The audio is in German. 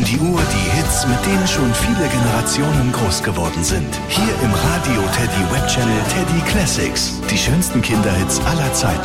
die Uhr die Hits, mit denen schon viele Generationen groß geworden sind. Hier im Radio Teddy Web Channel Teddy Classics. Die schönsten Kinderhits aller Zeiten.